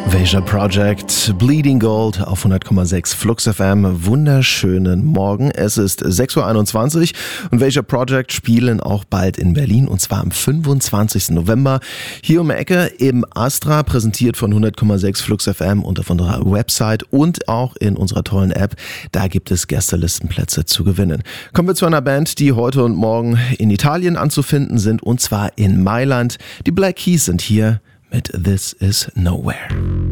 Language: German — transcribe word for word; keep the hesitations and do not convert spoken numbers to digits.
Veja Project, Bleeding Gold auf hundert Komma sechs Flux F M. Wunderschönen Morgen. Es ist sechs Uhr einundzwanzig und Veja Project spielen auch bald in Berlin und zwar am fünfundzwanzigsten November. Hier um die Ecke im Astra, präsentiert von hundert Komma sechs Flux F M und auf unserer Website und auch in unserer tollen App. Da gibt es Gästelistenplätze zu gewinnen. Kommen wir zu einer Band, die heute und morgen in Italien anzufinden sind und zwar in Mailand. Die Black Keys sind hier mit This Is Nowhere.